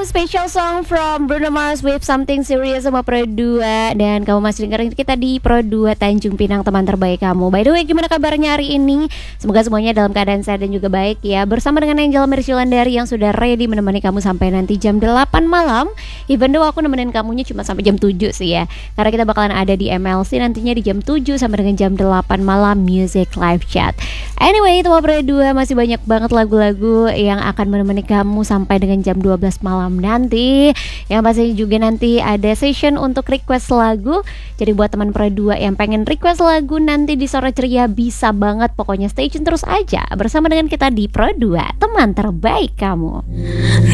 special song from Bruno Mars with Something Serious sama Pro 2. Dan kamu masih dengerin kita di Pro 2 Tanjung Pinang, teman terbaik kamu. By the way, gimana kabarnya hari ini? Semoga semuanya dalam keadaan sehat dan juga baik ya. Bersama dengan Angel Mercilandari yang sudah ready menemani kamu sampai nanti jam 8 malam. Even though aku nemenin kamunya cuma sampai jam 7 sih ya, karena kita bakalan ada di MLC nantinya di jam 7 sampai dengan jam 8 malam Music Live Chat. Anyway, teman Pro 2 masih banyak banget lagu-lagu yang akan menemani kamu sampai dengan jam 12 malam nanti. Yang pastinya juga nanti ada session untuk request lagu. Jadi buat teman Pro 2 yang pengen request lagu nanti di Sore Ceria bisa banget. Pokoknya stay tune terus aja bersama dengan kita di Pro 2, teman terbaik kamu.